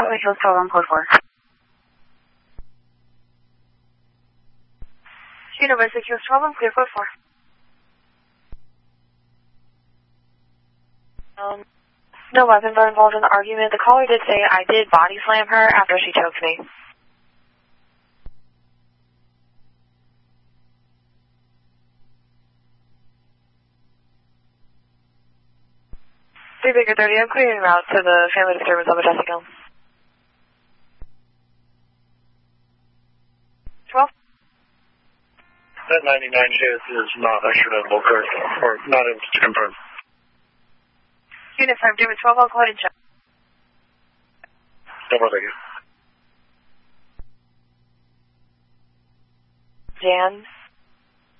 Beverly Hills 12 on code 4. Chino Beverly Hills 12 on clear code 4. No weapons are involved in the argument. The caller did say I did body slam her after she choked me. Baker 30, I'm clearing route to the family disturbance on Majestic Elm. 12? That 99 chance is not extraditable, correct? Or not able to confirm. Unit 5, David 12, I'll go ahead and check. No more, thank you. Jan